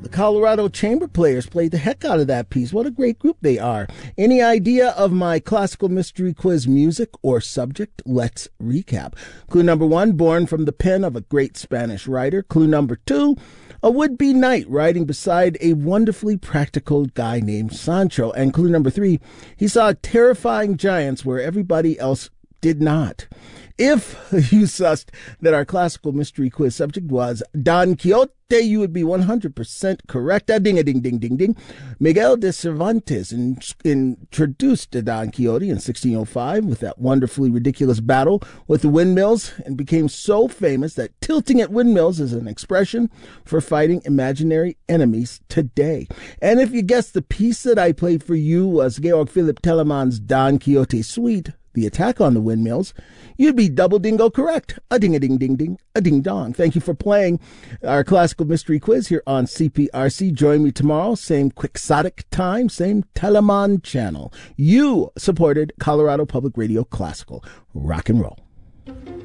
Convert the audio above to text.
The Colorado Chamber Players played the heck out of that piece. What a great group they are. Any idea of my classical mystery quiz music or subject? Let's recap. Clue number 1, born from the pen of a great Spanish writer. Clue number 2, a would-be knight riding beside a wonderfully practical guy named Sancho. And clue number 3, he saw terrifying giants where everybody else did not. If you sussed that our classical mystery quiz subject was Don Quixote, you would be 100% correct. Ding, a ding, ding, ding, ding. Miguel de Cervantes introduced Don Quixote in 1605 with that wonderfully ridiculous battle with the windmills, and became so famous that tilting at windmills is an expression for fighting imaginary enemies today. And if you guessed the piece that I played for you was Georg Philipp Telemann's Don Quixote Suite, The Attack on the Windmills, you'd be double dingo correct. A ding, a ding, ding, ding, a ding dong. Thank you for playing our classical mystery quiz here on CPRC. Join me tomorrow, same quixotic time, same Telemann channel. You supported Colorado Public Radio Classical. Rock and roll.